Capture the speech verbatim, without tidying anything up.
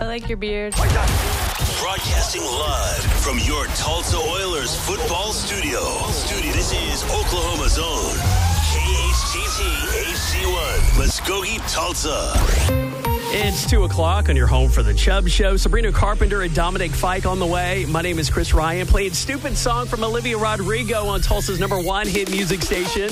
like your beard. Broadcasting live from your Tulsa Oilers football studio. Studio. This is Oklahoma's own K H T T H C one, Muskogee, Tulsa. It's two o'clock on your home for the Chubb Show. Sabrina Carpenter and Dominic Fike on the way. My name is Chris Ryan, playing Stupid Song from Olivia Rodrigo on Tulsa's number one hit music station.